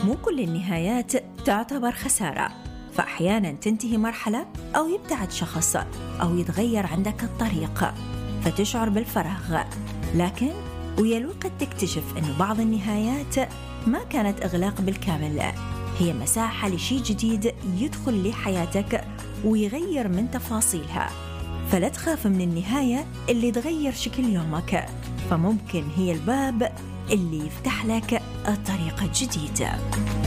مو كل النهايات تعتبر خسارة، فأحياناً تنتهي مرحلة أو يبتعد شخص أو يتغير عندك الطريق فتشعر بالفراغ، لكن ويا الوقت تكتشف أن بعض النهايات ما كانت إغلاق بالكامل، هي مساحة لشيء جديد يدخل لحياتك ويغير من تفاصيلها. فلا تخاف من النهاية اللي تغير شكل يومك، فممكن هي الباب اللي يفتح لك الطريق الجديد.